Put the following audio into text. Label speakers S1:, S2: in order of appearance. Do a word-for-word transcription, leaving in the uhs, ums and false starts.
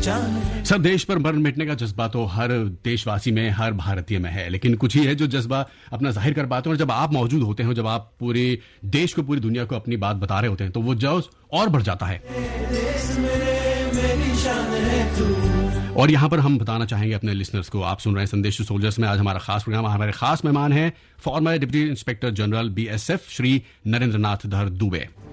S1: Sir, देश पर मरण मिटने का जज्बा तो हर देशवासी में, हर भारतीय में है, लेकिन कुछ ही है जो जज्बा अपना जाहिर कर पाते हैं। और जब आप मौजूद होते हैं, जब आप पूरे देश को, पूरी दुनिया को अपनी बात बता रहे होते हैं, तो वो जोश और बढ़ जाता है। और यहां पर हम बताना चाहेंगे अपने लिसनर्स को, आप सुन रहे हैं संदेश टू सोल्जर्स में। आज हमारा खास प्रोग्राम, हमारे खास मेहमान हैं farmer deputy inspector general B S F Shri Narendra नाथ धर दुबे।